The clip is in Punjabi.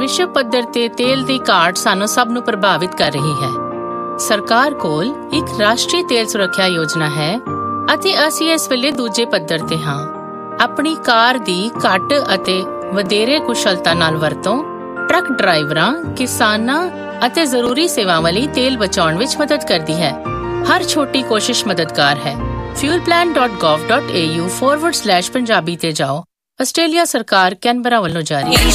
ਵਿਸ਼ਵ ਪੱਧਰ ਤੇ ਤੇਲ ਦੀ ਘਾਟ ਸਾਨੂੰ ਸਭ ਨੂੰ ਪ੍ਰਭਾਵਿਤ ਕਰ ਰਹੀ ਹੈ। ਸਰਕਾਰ ਕੋਲ ਇੱਕ ਰਾਸ਼ਟਰੀ ਤੇਲ ਸੁਰੱਖਿਆ ਯੋਜਨਾ ਹੈ ਅਤੇ ਅਸੀਂ ਇਸ ਵੇਲੇ ਦੂਜੇ ਪੱਧਰ ਤੇ ਹਾਂ। ਆਪਣੀ ਕਾਰ ਦੀ ਘੱਟ ਅਤੇ ਵਧੇਰੇ ਕੁਸ਼ਲਤਾ ਨਾਲ ਵਰਤੋਂ ਟਰੱਕ ਡਰਾਈਵਰਾਂ, ਕਿਸਾਨਾਂ ਅਤੇ ਜ਼ਰੂਰੀ ਸੇਵਾਵਾਂ ਲਈ ਤੇਲ ਬਚਾਉਣ ਵਿੱਚ ਮਦਦ ਕਰਦੀ ਹੈ। ਹਰ ਛੋਟੀ ਕੋਸ਼ਿਸ਼ ਮਦਦਗਾਰ ਹੈ। fuelplan.gov.au/ਪੰਜਾਬੀ ਤੇ ਜਾਓ। ਆਸਟ੍ਰੇਲੀਆ ਸਰਕਾਰ ਕੈਨਬਰਾ ਵੱਲੋਂ ਜਾਰੀ।